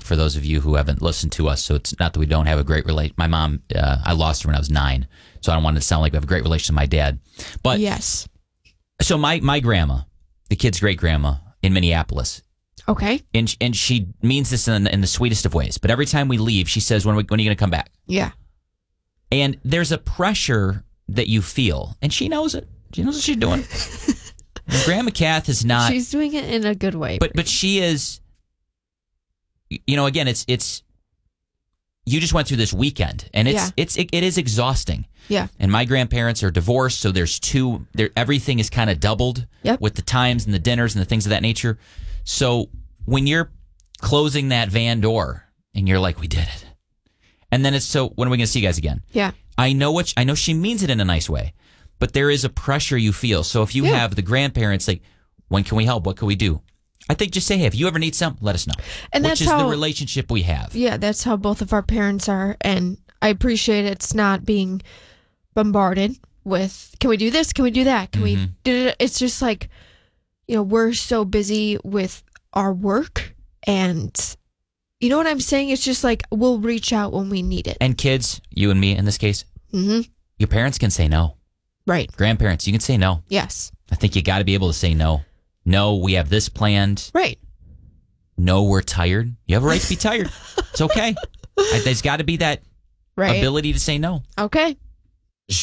for those of you who haven't listened to us. So it's not that we don't have a great relation. My mom, I lost her when I was 9. So I don't want it to sound like we have a great relationship with my dad. But yes. So my grandma, the kid's great grandma in Minneapolis. Okay. And she means this in the sweetest of ways. But every time we leave, she says, when are you going to come back? Yeah. And there's a pressure that you feel. And she knows it. She knows what she's doing. Grandma Kath is not. She's doing it in a good way. But she is, again, it's you just went through this weekend, and it is exhausting. Yeah. And my grandparents are divorced, so there's everything is kind of doubled with the times and the dinners and the things of that nature. So when you're closing that van door and you're like, we did it. And then when are we going to see you guys again? Yeah. I know she means it in a nice way, but there is a pressure you feel. So if you have the grandparents, like, when can we help? What can we do? I think just say, hey, if you ever need something, let us know. And which is the relationship we have. Yeah, that's how both of our parents are. And I appreciate it's not being bombarded with, can we do this? Can we do that? Can we do it? It's just like, we're so busy with our work. And you know what I'm saying? It's just like, we'll reach out when we need it. And kids, you and me in this case, your parents can say no. Right. Grandparents, you can say no. Yes. I think you got to be able to say no. No, we have this planned. Right. No, we're tired. You have a right to be tired. It's okay. There's got to be that ability to say no. Okay.